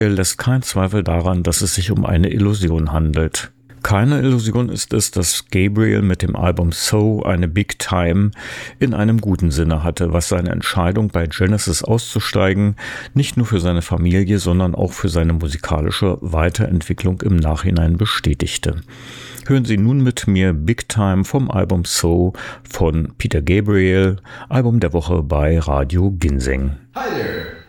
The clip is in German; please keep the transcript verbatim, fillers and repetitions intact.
lässt kein Zweifel daran, dass es sich um eine Illusion handelt. Keine Illusion ist es, dass Gabriel mit dem Album So eine Big Time in einem guten Sinne hatte, was seine Entscheidung bei Genesis auszusteigen nicht nur für seine Familie, sondern auch für seine musikalische Weiterentwicklung im Nachhinein bestätigte. Hören Sie nun mit mir Big Time vom Album So von Peter Gabriel, Album der Woche bei Radio Ginseng. Hi there.